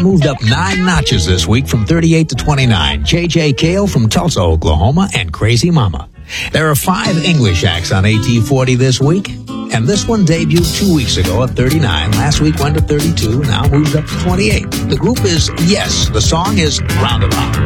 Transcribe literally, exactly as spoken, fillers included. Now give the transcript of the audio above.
moved up nine notches this week from thirty-eight to twenty-nine. J J Cale from Tulsa, Oklahoma, and Crazy Mama. There are five English acts on A T forty this week, and this one debuted two weeks ago at thirty-nine. Last week went to thirty-two, now moves up to twenty-eight. The group is Yes. The song is Roundabout.